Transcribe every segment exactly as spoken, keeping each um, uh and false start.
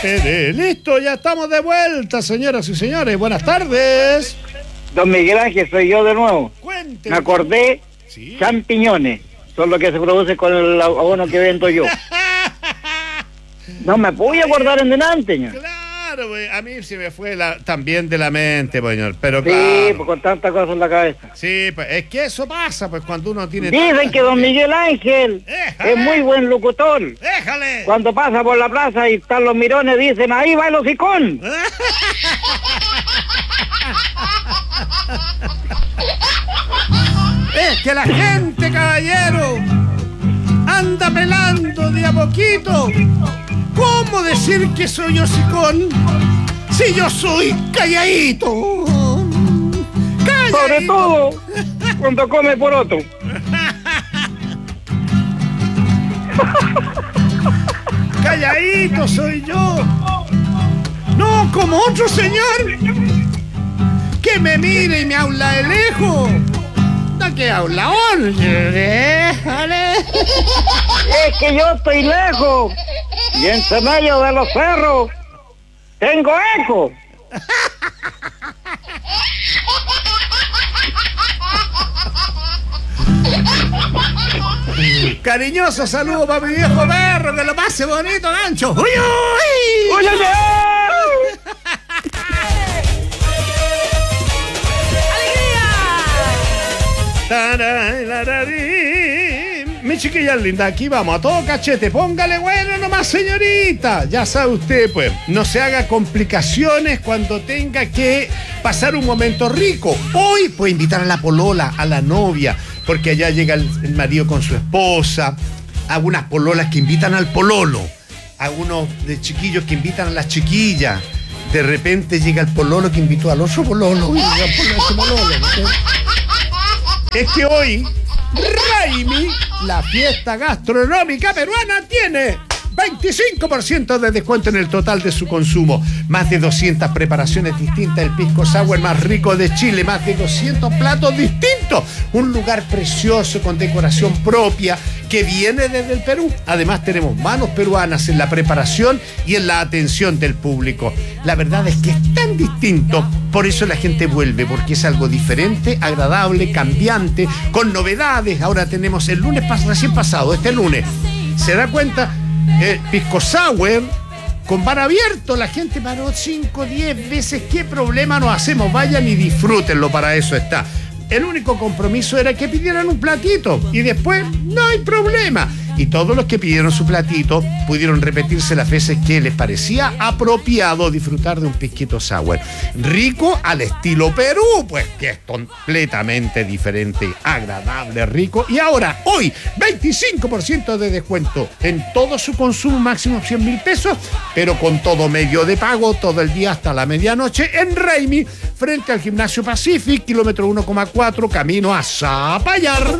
Listo, ya estamos de vuelta, señoras y señores. Buenas tardes. Don Miguel Ángel, soy yo de nuevo. Cuénteme. Me acordé, sí. Champiñones son lo que se produce con el abono que vendo yo. No me pude acordar en delante, señor. Claro, wey, a mí se me fue la, también de la mente, señor, pero sí, claro. pues con tanta cosa en la cabeza. Sí, pues es que eso pasa, pues cuando uno tiene... Dicen que don Miguel Ángel ¡éjale! Es muy buen locutor. ¡Éjale! Cuando pasa por la plaza y están los mirones, dicen, ahí va el hocicón. Es que la gente, caballero, anda pelando de a poquito. ¿Cómo decir que soy hocicón si yo soy calladito? Calladito. Sobre todo cuando come poroto. Calladito soy yo. No como otro señor que me mire y me habla de lejos. No que habla, déjale. Es que yo estoy lejos y entre medio de los cerros tengo eco. Cariñoso saludo para mi viejo perro, que lo pase bonito, Gancho. ¡Uy, uy! ¡Uy, uy, uy! Mi chiquilla linda, aquí vamos a todo cachete. Póngale bueno nomás, señorita. Ya sabe usted, pues, no se haga complicaciones cuando tenga que pasar un momento rico. Hoy puede invitar a la polola, a la novia, porque allá llega el, el marido con su esposa. Algunas pololas que invitan al pololo. Algunos de chiquillos que invitan a las chiquillas. De repente llega el pololo que invitó al otro pololo. Uy, ese pololo, ¿no? Es que hoy, Raimi, la fiesta gastronómica peruana, tiene veinticinco por ciento de descuento en el total de su consumo. Más de doscientas preparaciones distintas, el pisco sour más rico de Chile, más de doscientos platos distintos. Un lugar precioso con decoración propia que viene desde el Perú. Además tenemos manos peruanas en la preparación y en la atención del público. La verdad es que es tan distinto, por eso la gente vuelve, porque es algo diferente, agradable, cambiante, con novedades. Ahora tenemos el lunes pas- recién pasado, este lunes. ¿Se da cuenta? El pisco sour con bar abierto, la gente paró cinco, diez veces. ¿Qué problema nos hacemos? Vayan y disfrútenlo, para eso está. El único compromiso era que pidieran un platito y después no hay problema. Y todos los que pidieron su platito pudieron repetirse las veces que les parecía apropiado disfrutar de un pisquito sour. Rico al estilo Perú, pues que es completamente diferente, agradable, rico. Y ahora, hoy, veinticinco por ciento de descuento en todo su consumo, máximo cien mil pesos, pero con todo medio de pago, todo el día hasta la medianoche en Raimi, frente al Gimnasio Pacific, kilómetro uno coma cuatro, camino a Zapallar.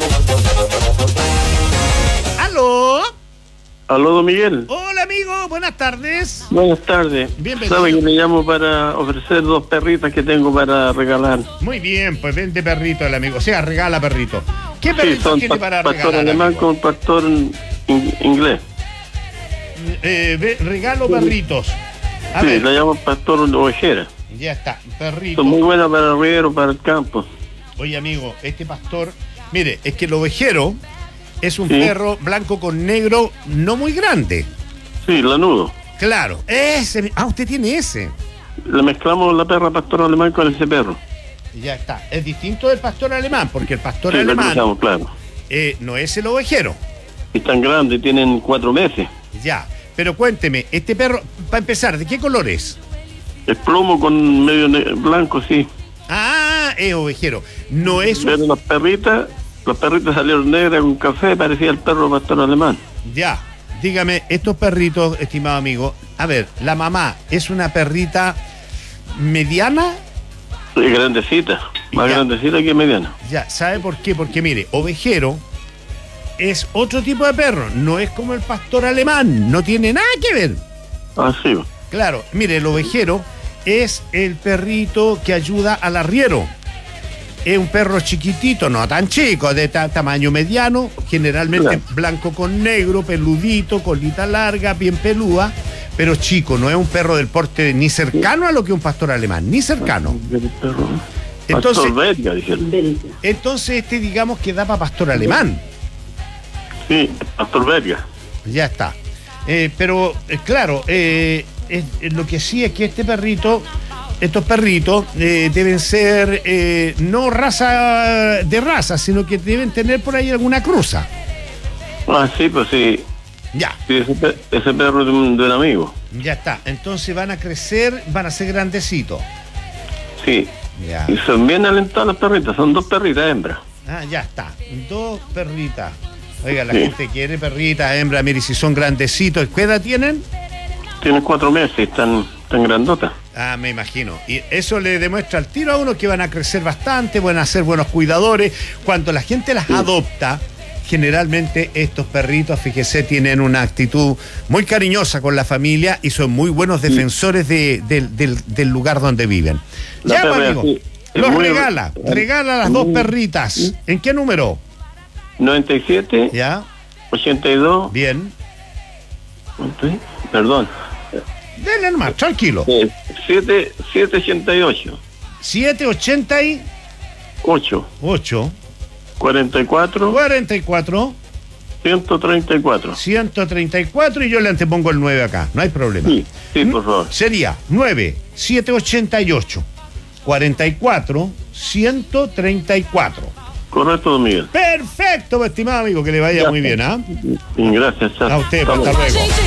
¿Aló? Aló, don Miguel. Hola, amigo, buenas tardes. Buenas tardes. Bienvenido. Sabe que le llamo para ofrecer dos perritas que tengo para regalar. Muy bien, pues vende perrito el amigo, o sea, regala perrito. ¿Qué perrito sí, son tiene pa- para pastor regalar? alemán amigo? con pastor in- inglés. Eh, ve, regalo perritos. A sí, ver, la llamo pastor ovejera. ya está, perrito. Son muy buenas para el riego, para el campo. Oye, amigo, este pastor, mire, es que el ovejero es un Sí. perro blanco con negro no muy grande. Sí, lanudo. Claro, ese. Ah, usted tiene ese. Le mezclamos la perra pastor alemán con ese perro. Ya está. Es distinto del pastor alemán, porque el pastor Sí, le alemán cruzamos, claro. eh, no es el ovejero. Y están grandes, tienen cuatro meses. Ya. Pero cuénteme, este perro, para empezar, ¿de qué color es? Es plomo con medio ne- blanco, sí. Ah, es ovejero. No es un... Pero las perritas, las perritas salieron negras con café, parecía el perro pastor alemán. Ya. Dígame, estos perritos, estimado amigo, a ver, la mamá es una perrita mediana. Sí, grandecita, más Ya. grandecita que mediana. Ya, ¿sabe por qué? Porque mire, ovejero es otro tipo de perro, no es como el pastor alemán, no tiene nada que ver. Ah, sí. Claro, mire, el ovejero es el perrito que ayuda al arriero. Es un perro chiquitito, no tan chico, de ta- tamaño mediano, generalmente Claro. blanco con negro, peludito, colita larga, bien pelúa, pero chico, no es un perro del porte ni cercano a lo que un pastor alemán, ni cercano. Entonces, pastor belga, dijeron. Entonces este digamos que da para pastor alemán. Sí, pastor belga. Ya está. Eh, pero, eh, claro, eh, eh, lo que sí es que este perrito, estos perritos eh, deben ser eh, no raza de raza, sino que deben tener por ahí alguna cruza. Ah, sí, pues sí. Ya. Sí, ese, ese perro de un, de un amigo. Ya está. Entonces van a crecer, van a ser grandecitos. Sí. Ya. Y son bien alentadas las perritas, son dos perritas hembras. Ah, ya está. Dos perritas. Oiga, la sí. gente quiere perritas, hembra, mire, si son grandecitos. ¿Qué edad tienen? Tienen cuatro meses, están tan grandotas. Ah, me imagino. Y eso le demuestra al tiro a uno que van a crecer bastante, van a ser buenos cuidadores. Cuando la gente las sí. adopta, generalmente estos perritos, fíjese, tienen una actitud muy cariñosa con la familia y son muy buenos defensores de, de, de, del lugar donde viven. La ya, perra, amigo, sí. los muy... regala, regala las dos perritas. ¿En qué número? noventa y siete. Ya. ochenta y dos. Bien. Perdón. Denle nomás, tranquilo. siete ochenta y ocho. siete ochenta y ocho. ocho. cuarenta y cuatro. cuarenta y cuatro. ciento treinta y cuatro. ciento treinta y cuatro y yo le antepongo el nueve acá, no hay problema. Sí, sí, por favor. Sería nueve siete ochenta y ocho cuarenta y cuatro ciento treinta y cuatro. Correcto, don Miguel. Perfecto, estimado amigo, que le vaya gracias. Muy bien, ¿ah? ¿eh? Gracias, a usted, hasta luego.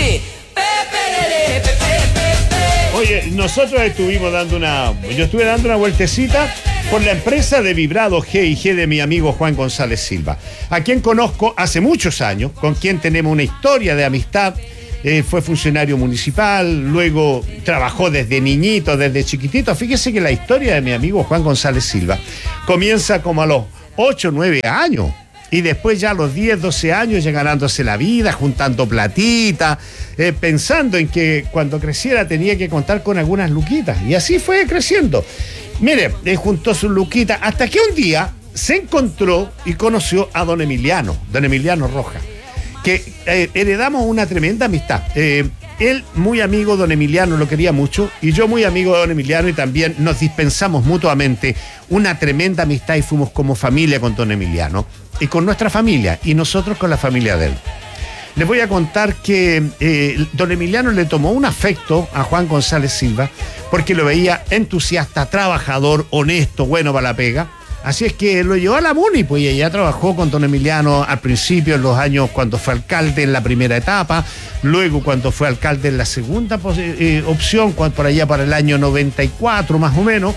Oye, nosotros estuvimos dando una, yo estuve dando una vueltecita por la empresa de vibrado G y G de mi amigo Juan González Silva, a quien conozco hace muchos años, con quien tenemos una historia de amistad. Eh, fue funcionario municipal, luego trabajó desde niñito, desde chiquitito. Fíjese que la historia de mi amigo Juan González Silva comienza como a los ocho, nueve años. Y después ya a los diez, doce años ya ganándose la vida, juntando platita, eh, pensando en que cuando creciera tenía que contar con algunas luquitas. Y así fue creciendo. Mire, eh, juntó sus luquitas hasta que un día se encontró y conoció a don Emiliano, don Emiliano Rojas, que eh, heredamos una tremenda amistad. Eh, él, muy amigo, don Emiliano, lo quería mucho, y yo muy amigo de don Emiliano, y también nos dispensamos mutuamente una tremenda amistad y fuimos como familia con don Emiliano, y con nuestra familia, y nosotros con la familia de él. Les voy a contar que eh, don Emiliano le tomó un afecto a Juan González Silva, porque lo veía entusiasta, trabajador, honesto, bueno para la pega. Así es que lo llevó a la Muni, pues, y ella trabajó con don Emiliano al principio, en los años cuando fue alcalde en la primera etapa, luego cuando fue alcalde en la segunda eh, opción, cuando, por allá para el año noventa y cuatro más o menos,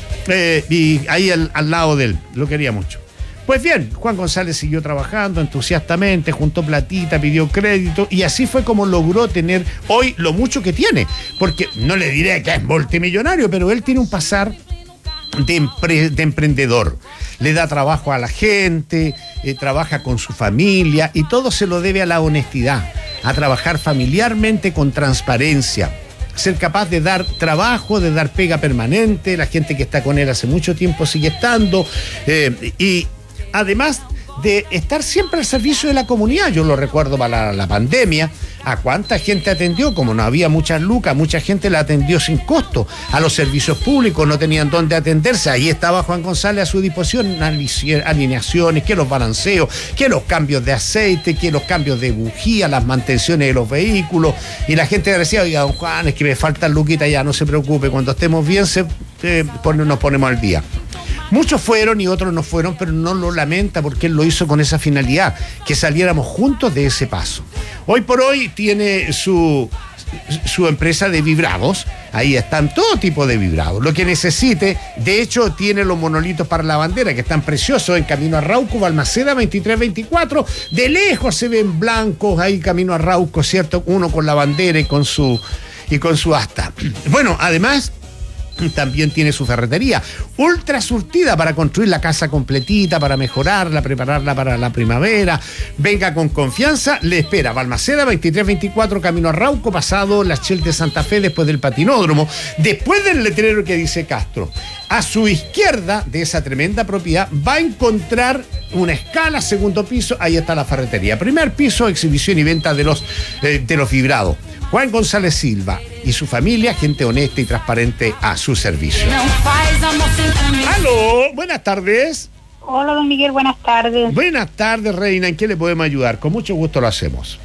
eh, y ahí al, al lado de él, lo quería mucho. Pues bien, Juan González siguió trabajando entusiastamente, juntó platita, pidió crédito, y así fue como logró tener hoy lo mucho que tiene, porque no le diré que es multimillonario, pero él tiene un pasar De, empre, de emprendedor, le da trabajo a la gente, eh, trabaja con su familia y todo se lo debe a la honestidad, a trabajar familiarmente con transparencia, ser capaz de dar trabajo, de dar pega permanente. La gente que está con él hace mucho tiempo sigue estando, eh, y además de estar siempre al servicio de la comunidad. Yo lo recuerdo para la, la pandemia, a cuánta gente atendió, como no había muchas lucas, mucha gente la atendió sin costo, a los servicios públicos no tenían dónde atenderse, ahí estaba Juan González a su disposición, alineaciones, que los balanceos, que los cambios de aceite, que los cambios de bujía, las mantenciones de los vehículos, y la gente decía, oiga, don Juan, es que me faltan luquitas, ya no se preocupe, cuando estemos bien se, eh, nos ponemos al día. Muchos fueron y otros no fueron, pero no lo lamenta porque él lo hizo con esa finalidad, que saliéramos juntos de ese paso. Hoy por hoy tiene su, su empresa de vibrados, ahí están todo tipo de vibrados, lo que necesite. De hecho tiene los monolitos para la bandera que están preciosos en camino a Rauco, Balmaceda veintitrés veinticuatro, de lejos se ven blancos ahí camino a Rauco, ¿cierto? Uno con la bandera y con su, y con su asta. Bueno, además también tiene su ferretería ultra surtida para construir la casa completita, para mejorarla, prepararla para la primavera. Venga con confianza, le espera Balmaceda veintitrés veinticuatro, camino a Rauco, pasado la Shell de Santa Fe, después del patinódromo, después del letrero que dice Castro. A su izquierda de esa tremenda propiedad va a encontrar una escala, segundo piso, ahí está la ferretería. Primer piso, exhibición y venta de los, eh, de los vibrados. Juan González Silva y su familia, gente honesta y transparente a su servicio. Aló, buenas tardes. Hola, don Miguel, buenas tardes. Buenas tardes, reina. ¿En qué le podemos ayudar? Con mucho gusto lo hacemos.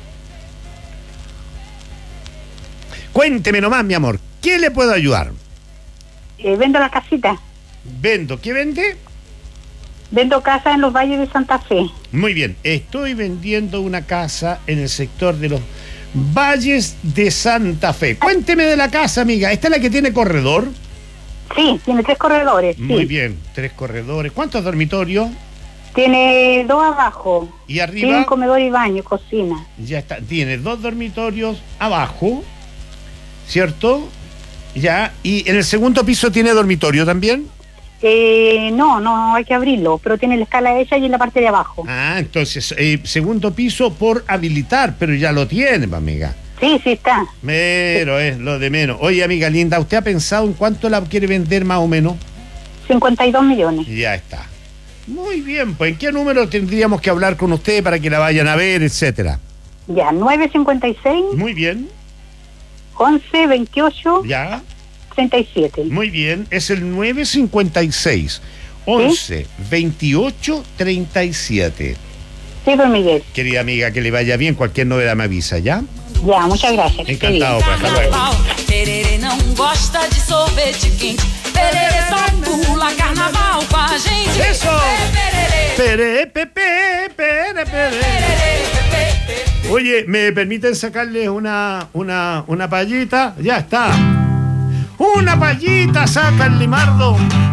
Cuénteme nomás, mi amor. ¿Qué le puedo ayudar? Eh, vendo la casita. Vendo. ¿Qué vende? Vendo casa en los valles de Santa Fe. Muy bien. Estoy vendiendo una casa en el sector de los valles de Santa Fe. Cuénteme de la casa, amiga. ¿Esta es la que tiene corredor? Sí, tiene tres corredores. Muy sí. bien. Tres corredores. ¿Cuántos dormitorios? Tiene dos abajo. ¿Y arriba? Tiene comedor y baño, cocina. Ya está. Tiene dos dormitorios abajo, ¿cierto? Ya. ¿Y en el segundo piso tiene dormitorio también? Eh, no, no hay que abrirlo, pero tiene la escala hecha y en la parte de abajo. Ah, entonces, eh, segundo piso por habilitar, pero ya lo tiene, amiga. Sí, sí está. Pero es lo de menos. Oye, amiga linda, ¿usted ha pensado en cuánto la quiere vender más o menos? cincuenta y dos millones. Ya está. Muy bien, pues ¿en qué número tendríamos que hablar con usted para que la vayan a ver, etcétera? Ya, nueve cincuenta y seis. Muy bien. once veintiocho. Ya. treinta y siete. Muy bien, es el nueve cincuenta y seis, once, veintiocho, treinta y siete. Sí, don Miguel. Querida amiga, que le vaya bien, cualquier novedad me avisa, ¿ya? Ya, muchas gracias. Encantado, pues, hasta luego. Tererê não gosta de sorvete quente. Tererê só pula carnaval com a gente. Eso. Pere, pepe, pere, pere. Oye, ¿me permiten sacarles una, una, una payita? Ya está. Una payita, saca el limardo.